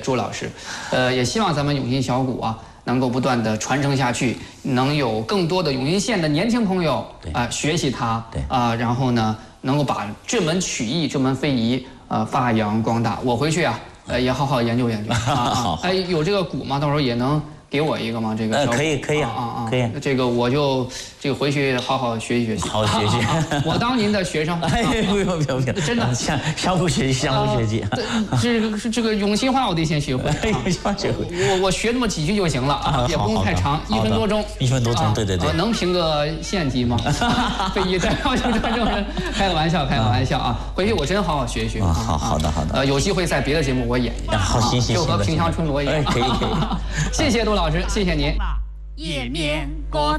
朱老师，也希望咱们永新小鼓啊能够不断的传承下去，能有更多的永新县的年轻朋友学习它，然后呢能够把这门曲艺、这门非遗发扬光大。我回去啊也好好研究研究啊。哎，有这个鼓吗？到时候也能给我一个吗？这个可以可以可以。 这个我就回去好好学习学习， 好好学习。 我当您的学生。 哎，不用， 真的相互学习，相互学习。 这个永新话我得先学会， 永新话学会。 我学那么几句就行了啊，也不用太长，1分多钟。 1分多钟，对。 能评个县级吗？非遗代表性传承人，开个玩笑啊！回去我真好好学一学。 好的。 有机会在别的节目我演一演。 好，行。 就和平乡春罗一样。 可以。 谢谢杜老师，谢谢您。 页面锅。